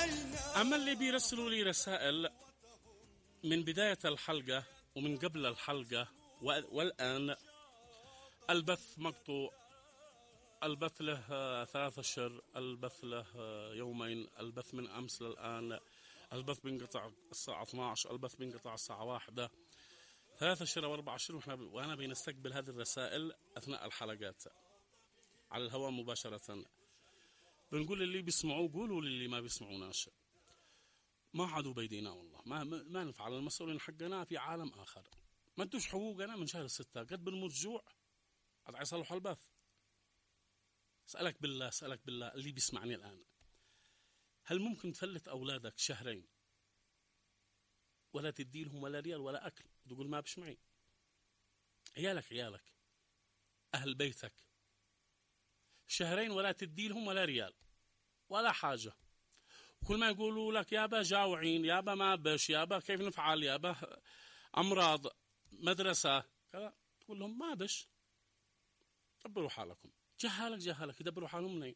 أما اللي بيرسلوا لي رسائل من بداية الحلقة ومن قبل الحلقة والآن، البث مقطوع، البث له 3 أشهر، البث له يومين، البث من أمس للآن، البث بينقطع الساعة 12، البث بينقطع الساعة 1. 3 أشهر أو 4 أشهر وأنا بنستقبل هذه الرسائل أثناء الحلقات على الهواء مباشرة. بنقول اللي بيسمعوه قولوا للي ما بيسمعوناش، ما عادوا بيدينا والله، ما نفعل. المسؤولين حقنا في عالم آخر، ما انتوش حقوقنا من شهر 6 قد بنموت جوع عاد يصلحوا البث. اسألك بالله اللي بيسمعني الآن، هل ممكن تفلت أولادك شهرين ولا تدي لهم ولا ريال ولا أكل تقول ما بش معي؟ عيالك أهل بيتك شهرين ولا تدي لهم ولا ريال ولا حاجة، وكل ما يقولوا لك يابا جاوعين، يابا ما بش، يابا كيف نفعل، يابا أمراض، مدرسة كذا، تقول لهم ما بش، دبروا حالكم. جهالك يدبروا حالهم منين؟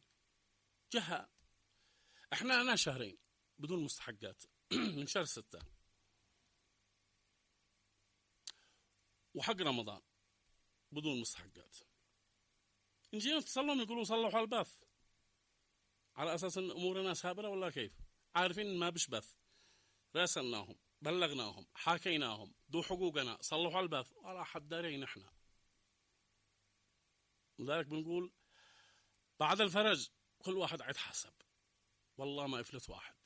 احنا شهرين بدون مستحقات من شهر 6 وحق رمضان بدون مستحقات. نجي نتصل لهم يقولوا صلحوا البث على أساس أن أمورنا سابرة ولا كيف؟ عارفين ما بش بث، راسلناهم، بلغناهم، حاكيناهم، دو حقوقنا، صلحوا البث، ولا حد دارين احنا. لذلك بنقول بعد الفرج كل واحد عيد حسب، والله ما يفلت واحد.